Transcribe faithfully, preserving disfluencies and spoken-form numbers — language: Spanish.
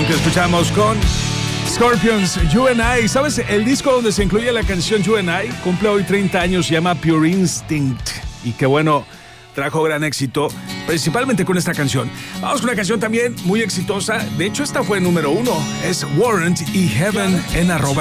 canción que escuchamos con Scorpions, You and I. ¿Sabes? El disco donde se incluye la canción You and I cumple hoy treinta años, se llama Pure Instinct. Y que bueno, trajo gran éxito, principalmente con esta canción. Vamos con una canción también muy exitosa. De hecho, esta fue número uno. Es Warrant y Heaven en arroba